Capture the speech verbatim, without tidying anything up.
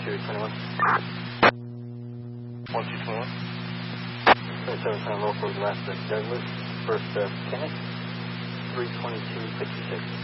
two twenty-one. one two twenty-one. twenty-seven time local last at Douglas. First uh, Kenneth. three twenty-two fifty-six.